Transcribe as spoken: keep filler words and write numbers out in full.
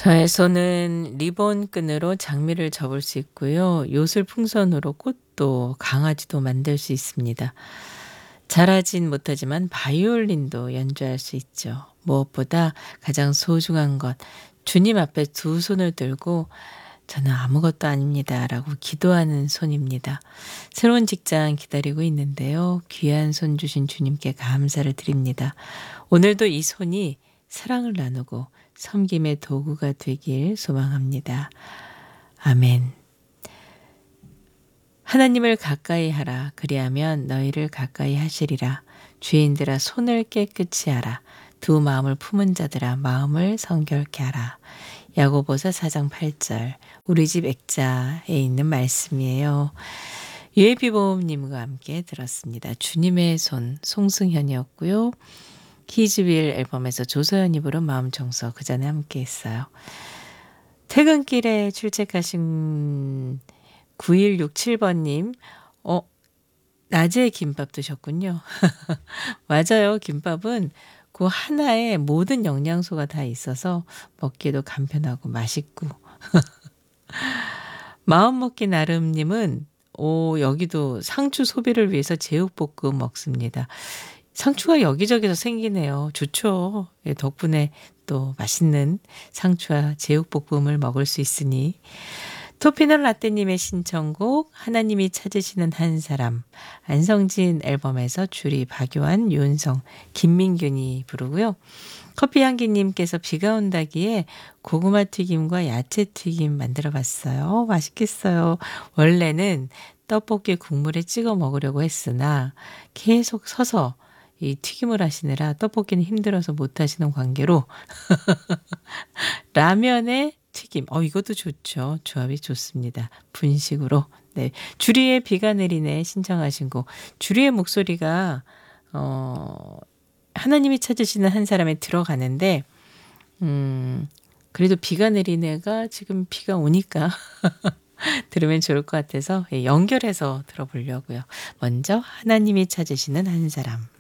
저의 손은 리본끈으로 장미를 접을 수 있고요. 요술 풍선으로 꽃도 강아지도 만들 수 있습니다. 잘하진 못하지만 바이올린도 연주할 수 있죠. 무엇보다 가장 소중한 것, 주님 앞에 두 손을 들고 저는 아무것도 아닙니다라고 기도하는 손입니다. 새로운 직장 기다리고 있는데요. 귀한 손 주신 주님께 감사를 드립니다. 오늘도 이 손이 사랑을 나누고 섬김의 도구가 되길 소망합니다. 아멘. 하나님을 가까이 하라. 그리하면 너희를 가까이 하시리라. 죄인들아 손을 깨끗이 하라. 두 마음을 품은 자들아 마음을 성결케 하라. 야고보서 사 장 팔 절 우리 집 액자에 있는 말씀이에요. 유에비보험님과 함께 들었습니다. 주님의 손 송승현이었고요. 히즈윌 앨범에서 조서연이 부른 마음청소 그 전에 함께 했어요. 퇴근길에 출첵하신 구일육칠 번님 어 낮에 김밥 드셨군요. 맞아요. 김밥은 그 하나에 모든 영양소가 다 있어서 먹기도 간편하고 맛있고. 마음먹기 나름님은 오 여기도 상추 소비를 위해서 제육볶음 먹습니다. 상추가 여기저기서 생기네요. 좋죠. 예, 덕분에 또 맛있는 상추와 제육볶음을 먹을 수 있으니. 토피넛 라떼님의 신청곡 하나님이 찾으시는 한 사람 안성진 앨범에서 주리 박요한 윤성 김민균이 부르고요. 커피향기님께서 비가 온다기에 고구마 튀김과 야채 튀김 만들어 봤어요. 맛있겠어요. 원래는 떡볶이 국물에 찍어 먹으려고 했으나 계속 서서 이 튀김을 하시느라 떡볶이는 힘들어서 못 하시는 관계로 라면에 튀김. 어 이것도 좋죠. 조합이 좋습니다. 분식으로. 네. 주리의 비가 내리네 신청하신 곡. 주리의 목소리가 어 하나님이 찾으시는 한 사람에 들어가는데 음 그래도 비가 내리네가 지금 비가 오니까 들으면 좋을 것 같아서 연결해서 들어보려고요. 먼저 하나님이 찾으시는 한 사람.